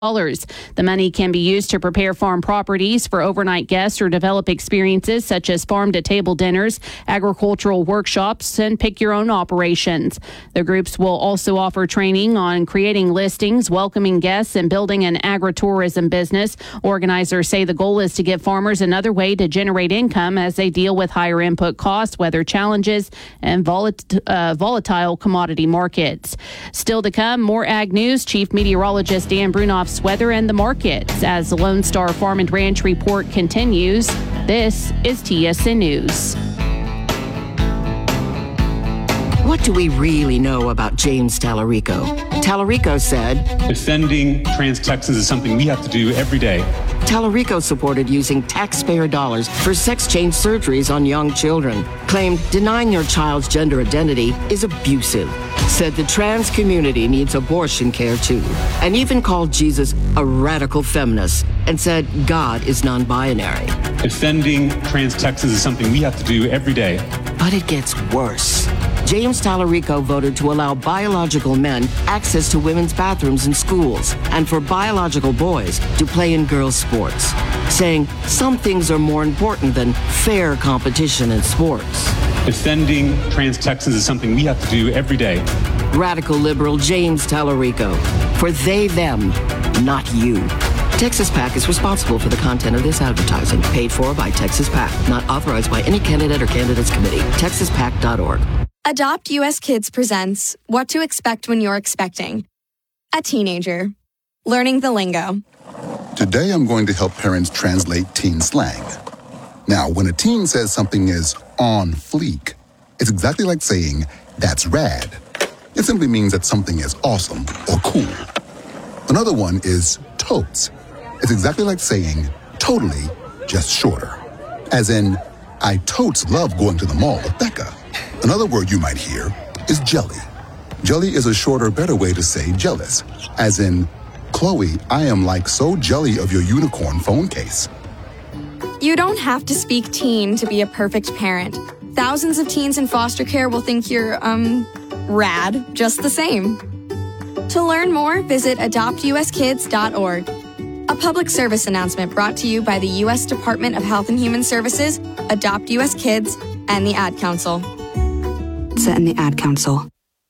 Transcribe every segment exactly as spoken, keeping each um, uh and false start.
dollars. The money can be used to prepare farm properties for overnight guests or develop experiences such as farm-to-table dinners, agricultural workshops, and pick-your-own operations. The groups will also offer training on creating listings, welcoming guests, and building an agritourism business. Organizers say the goal is to give farmers another way to generate income as they deal with higher input costs, weather challenges, and volat- uh, volatile commodity markets. Still to come, more ag news. Chief Meteorologist Dan Brunoff's weather and the markets as the Lone Star Farm and Ranch Report continues. This is T S N News. What do we really know about James Tallarico? Tallarico said, defending trans Texans is something we have to do every day. Tallarico supported using taxpayer dollars for sex change surgeries on young children. Claimed denying your child's gender identity is abusive. Said the trans community needs abortion care too. And even called Jesus a radical feminist and said God is non-binary. Defending trans Texans is something we have to do every day. But it gets worse. James Tallarico voted to allow biological men access to women's bathrooms in schools and for biological boys to play in girls' sports, saying some things are more important than fair competition in sports. Defending trans Texans is something we have to do every day. Radical liberal James Tallarico. For they, them, not you. Texas PAC is responsible for the content of this advertising, paid for by Texas PAC, not authorized by any candidate or candidates committee. texas pac dot org. Adopt U S Kids presents What to Expect When You're Expecting. A teenager. Learning the lingo. Today I'm going to help parents translate teen slang. Now, when a teen says something is on fleek, it's exactly like saying, that's rad. It simply means that something is awesome or cool. Another one is totes. It's exactly like saying, totally, just shorter. As in, I totes love going to the mall with Becca. Another word you might hear is jelly. Jelly is a shorter, better way to say jealous. As in, Chloe, I am like so jelly of your unicorn phone case. You don't have to speak teen to be a perfect parent. Thousands of teens in foster care will think you're, um, rad just the same. To learn more, visit adopt u s kids dot org. A public service announcement brought to you by the U S Department of Health and Human Services, Adopt U S Kids, and the Ad Council. And the Ad Council.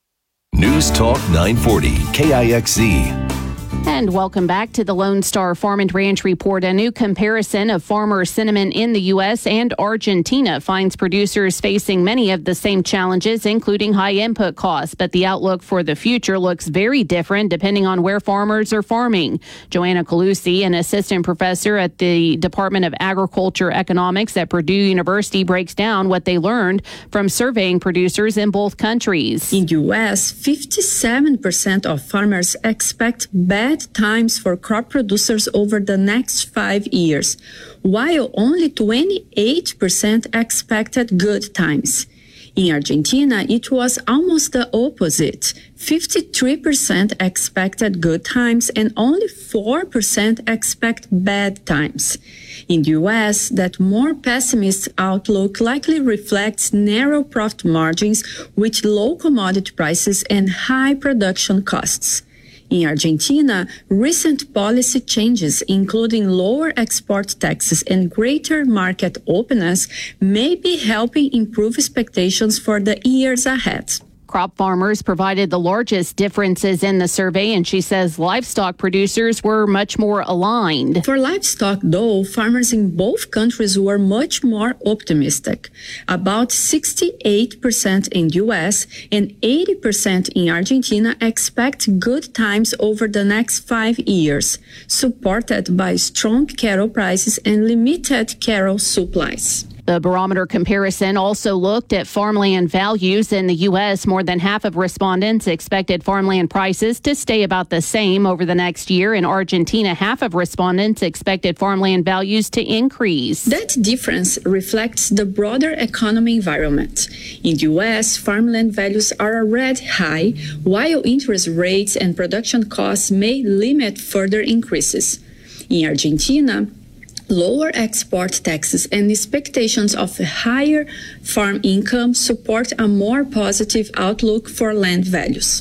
News Talk nine forty K I X Z. And welcome back to the Lone Star Farm and Ranch Report. A new comparison of farmer sentiment in the U S and Argentina finds producers facing many of the same challenges, including high input costs. But the outlook for the future looks very different depending on where farmers are farming. Joanna Calusi, an assistant professor at the Department of Agriculture Economics at Purdue University, breaks down what they learned from surveying producers in both countries. In the U S, fifty-seven percent of farmers expect bad times for crop producers over the next five years, while only twenty-eight percent expected good times. In Argentina, it was almost the opposite. fifty-three percent expected good times and only four percent expect bad times. In the U S, that more pessimistic outlook likely reflects narrow profit margins with low commodity prices and high production costs. In Argentina, recent policy changes, including lower export taxes and greater market openness, may be helping improve expectations for the years ahead. Crop farmers provided the largest differences in the survey, and she says livestock producers were much more aligned. For livestock, though, farmers in both countries were much more optimistic. About sixty-eight percent in the U S and eighty percent in Argentina expect good times over the next five years, supported by strong cattle prices and limited cattle supplies. The barometer comparison also looked at farmland values in the U S. More than half of respondents expected farmland prices to stay about the same over the next year. In Argentina, half of respondents expected farmland values to increase. That difference reflects the broader economic environment. In the U S, farmland values are already high, while interest rates and production costs may limit further increases. In Argentina, lower export taxes and expectations of a higher farm income support a more positive outlook for land values.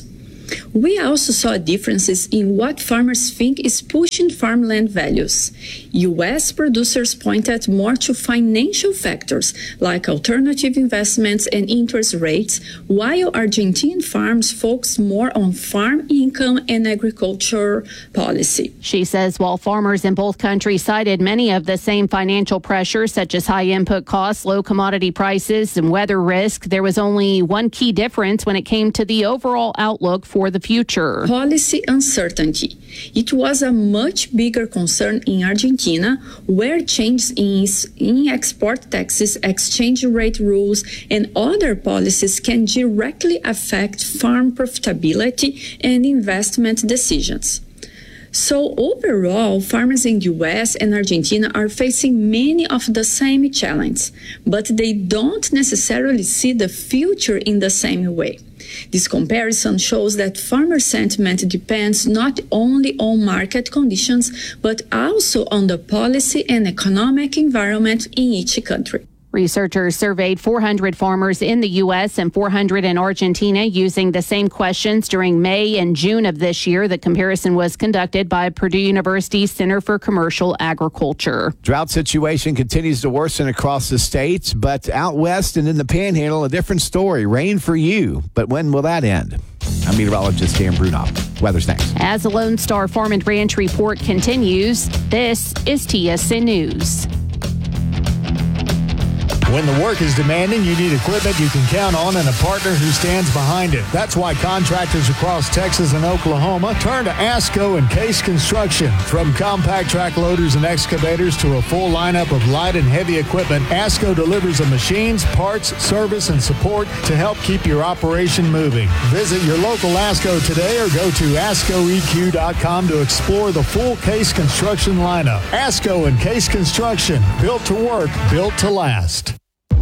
We also saw differences in what farmers think is pushing farmland values. U S producers pointed more to financial factors like alternative investments and interest rates, while Argentine farms focus more on farm income and agriculture policy. She says while farmers in both countries cited many of the same financial pressures, such as high input costs, low commodity prices, and weather risk, there was only one key difference when it came to the overall outlook for the future. Policy uncertainty. It was a much bigger concern in Argentina, where changes in, in export taxes, exchange rate rules, and other policies can directly affect farm profitability and investment decisions. So overall, farmers in the U S and Argentina are facing many of the same challenges, but they don't necessarily see the future in the same way. This comparison shows that farmer sentiment depends not only on market conditions, but also on the policy and economic environment in each country. Researchers surveyed four hundred farmers in the U S and four hundred in Argentina using the same questions during May and June of this year. The comparison was conducted by Purdue University's Center for Commercial Agriculture. Drought situation continues to worsen across the states, but out west and in the Panhandle, a different story. Rain for you. But when will that end? I'm meteorologist Dan Brunoff. Weather's next. As the Lone Star Farm and Ranch report continues, this is T S N News. When the work is demanding, you need equipment you can count on and a partner who stands behind it. That's why contractors across Texas and Oklahoma turn to ASCO and Case Construction. From compact track loaders and excavators to a full lineup of light and heavy equipment, ASCO delivers the machines, parts, service, and support to help keep your operation moving. Visit your local ASCO today or go to asco e q dot com to explore the full Case Construction lineup. ASCO and Case Construction, built to work, built to last.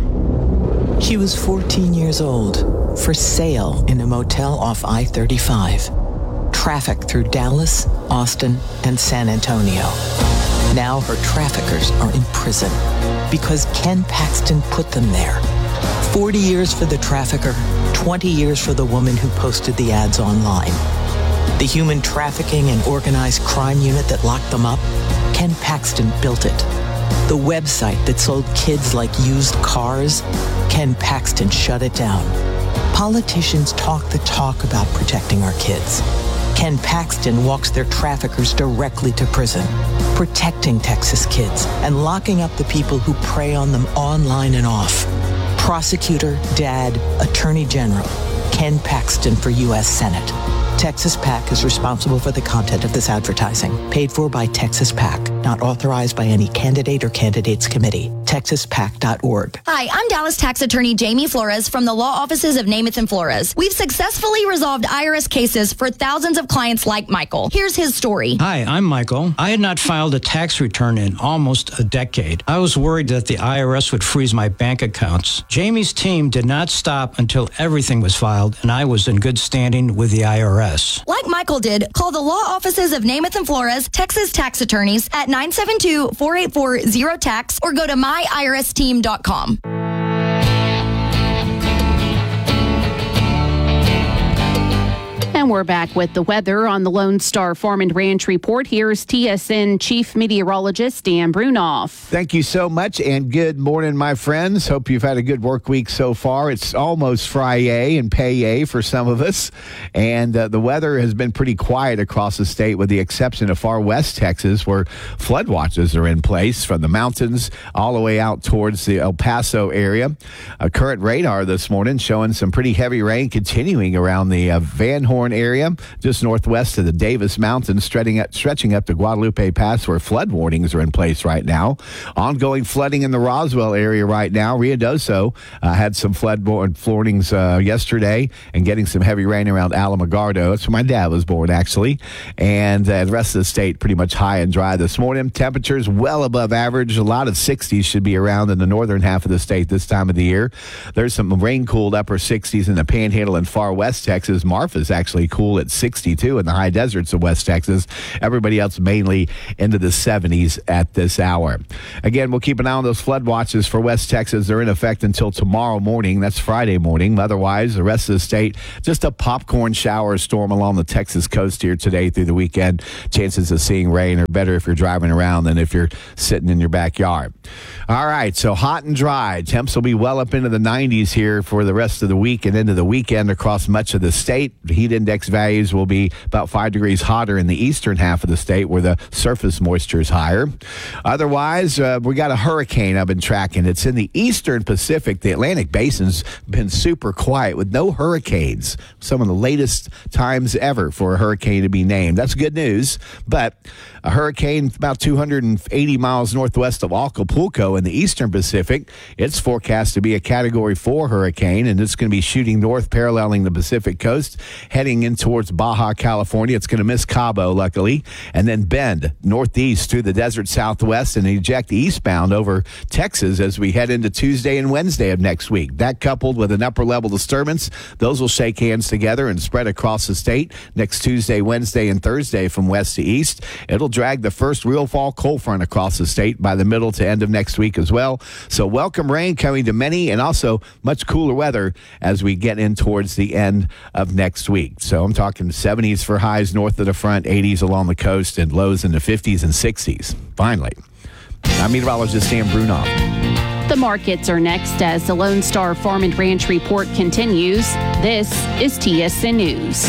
She was fourteen years old, for sale in a motel off I thirty-five. Traffic through Dallas, Austin, and San Antonio. Now her traffickers are in prison because Ken Paxton put them there. forty years for the trafficker, twenty years for the woman who posted the ads online. The human trafficking and organized crime unit that locked them up, Ken Paxton built it. The website that sold kids like used cars, Ken Paxton shut it down. Politicians talk the talk about protecting our kids. Ken Paxton walks their traffickers directly to prison, protecting Texas kids and locking up the people who prey on them online and off. Prosecutor, Dad, Attorney General, Ken Paxton for U S Senate. Texas PAC is responsible for the content of this advertising. Paid for by Texas PAC. Not authorized by any candidate or candidates committee. texas pac dot org. Hi, I'm Dallas Tax Attorney Jamie Flores from the law offices of Namath and Flores. We've successfully resolved I R S cases for thousands of clients like Michael. Here's his story. Hi, I'm Michael. I had not filed a tax return in almost a decade. I was worried that the I R S would freeze my bank accounts. Jamie's team did not stop until everything was filed and I was in good standing with the I R S. Like Michael did, call the law offices of Namath and Flores, Texas tax attorneys at nine seven two, four eight four, zero tax or go to my I R S team dot com. And we're back with the weather on the Lone Star Farm and Ranch Report. Here's T S N Chief Meteorologist Dan Brunoff. Thank you so much, and good morning, my friends. Hope you've had a good work week so far. It's almost Friday and pay for some of us, and uh, the weather has been pretty quiet across the state with the exception of far west Texas, where flood watches are in place from the mountains all the way out towards the El Paso area. A current radar this morning showing some pretty heavy rain continuing around the uh, Van Horn area, just northwest of the Davis Mountains, stretching up, stretching up to Guadalupe Pass, where flood warnings are in place right now. Ongoing flooding in the Roswell area right now. Ruidoso uh, had some flood warnings uh, yesterday, and getting some heavy rain around Alamogordo. That's where my dad was born, actually. And uh, the rest of the state pretty much high and dry this morning. Temperatures well above average. A lot of sixties should be around in the northern half of the state this time of the year. There's some rain-cooled upper sixties in the Panhandle and far west Texas. Marfa's actually actually cool at sixty-two in the high deserts of West Texas. Everybody else mainly into the seventies at this hour. Again, we'll keep an eye on those flood watches for West Texas. They're in effect until tomorrow morning. That's Friday morning. Otherwise, the rest of the state, just a popcorn shower storm along the Texas coast here today through the weekend. Chances of seeing rain are better if you're driving around than if you're sitting in your backyard. All right, so hot and dry. Temps will be well up into the nineties here for the rest of the week and into the weekend across much of the state. The heat index values will be about five degrees hotter in the eastern half of the state where the surface moisture is higher. Otherwise, uh, we got a hurricane I've been tracking. It's in the eastern Pacific. The Atlantic Basin's been super quiet with no hurricanes. Some of the latest times ever for a hurricane to be named. That's good news, but a hurricane about two hundred eighty miles northwest of Acapulco in the eastern Pacific. It's forecast to be a Category four hurricane, and it's going to be shooting north, paralleling the Pacific coast, heading in towards Baja California. It's going to miss Cabo, luckily, and then bend northeast through the desert southwest and eject eastbound over Texas as we head into Tuesday and Wednesday of next week. That coupled with an upper level disturbance, those will shake hands together and spread across the state next Tuesday, Wednesday, and Thursday from west to east. It'll drag the first real fall cold front across the state by the middle to end of next week as well. So welcome rain coming to many, and also much cooler weather as we get in towards the end of next week. So I'm talking seventies for highs north of the front, eighties along the coast, and lows in the fifties and sixties. Finally, I'm meteorologist Sam Brunoff. The markets are next as the Lone Star Farm and Ranch report continues. This is T S N News.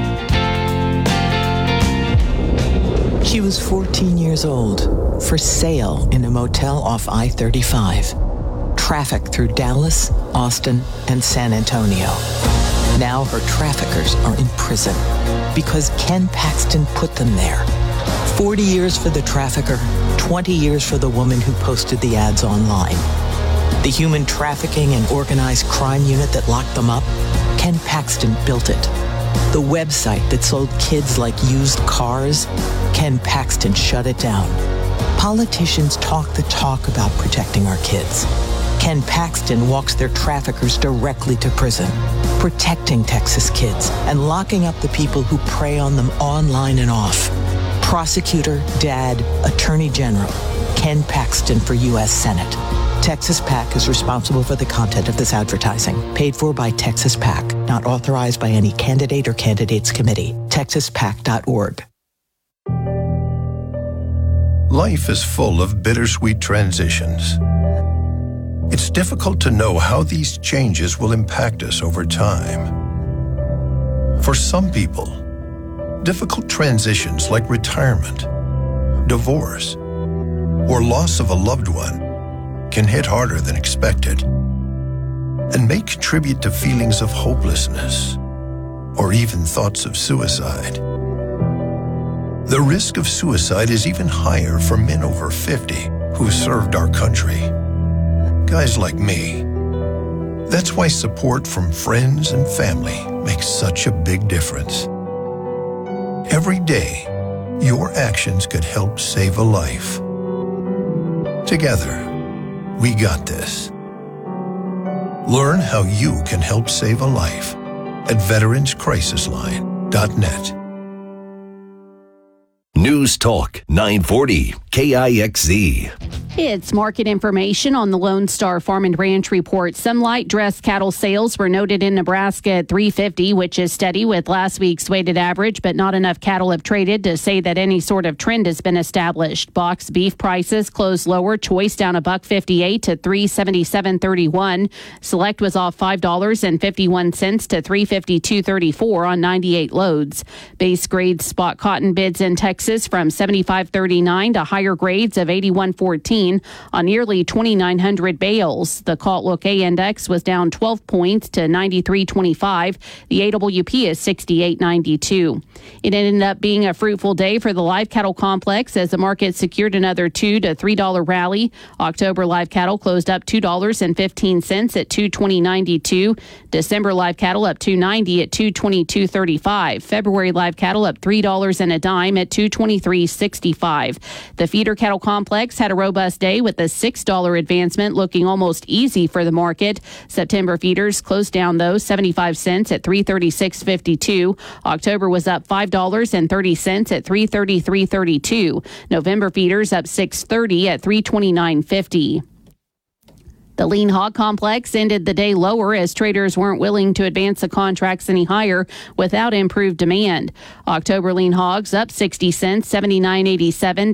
She was fourteen years old, for sale in a motel off I thirty-five. Traffic through Dallas, Austin, and San Antonio. Now her traffickers are in prison because Ken Paxton put them there. forty years for the trafficker, twenty years for the woman who posted the ads online. The human trafficking and organized crime unit that locked them up, Ken Paxton built it. The website that sold kids like used cars, Ken Paxton shut it down. Politicians talk the talk about protecting our kids. Ken Paxton walks their traffickers directly to prison, protecting Texas kids and locking up the people who prey on them online and off. Prosecutor, Dad, Attorney General, Ken Paxton for U S Senate. Texas PAC is responsible for the content of this advertising. Paid for by Texas PAC. Not authorized by any candidate or candidates committee. texas pac dot org. Life is full of bittersweet transitions. It's difficult to know how these changes will impact us over time. For some people, difficult transitions like retirement, divorce, or loss of a loved one can hit harder than expected and may contribute to feelings of hopelessness or even thoughts of suicide. The risk of suicide is even higher for men over fifty who served our country. Guys like me. That's why support from friends and family makes such a big difference. Every day, your actions could help save a life. Together, we got this. Learn how you can help save a life at veterans crisis line dot net. News Talk nine forty K I X Z. It's market information on the Lone Star Farm and Ranch report. Some light dress cattle sales were noted in Nebraska at three fifty, which is steady with last week's weighted average, but not enough cattle have traded to say that any sort of trend has been established. Box beef prices closed lower. Choice down a buck fifty-eight to three seventy-seven thirty-one. Select was off five dollars and fifty-one cents to three fifty-two thirty-four on ninety-eight loads. Base grade spot cotton bids in Texas from seventy-five thirty-nine to higher grades of eighty-one fourteen on nearly twenty-nine hundred bales. The Calt A index was down twelve points to ninety-three twenty-five. The A W P is sixty-eight ninety-two. It ended up being a fruitful day for the live cattle complex as the market secured another two to three dollar rally. October live cattle closed up two dollars and fifteen cents at two twenty ninety-two. December live cattle up two ninety at two twenty-two thirty-five. February live cattle up three dollars and a dime at two twenty-three sixty-five. The feeder cattle complex had a robust best day with the six dollars advancement looking almost easy for the market. September feeders closed down, though, seventy-five cents at three thirty-six fifty-two. October was up five dollars and thirty cents at three thirty-three thirty-two. November feeders up six thirty at three twenty-nine fifty. The lean hog complex ended the day lower as traders weren't willing to advance the contracts any higher without improved demand. October lean hogs up sixty cents, seventy-nine eighty-seven.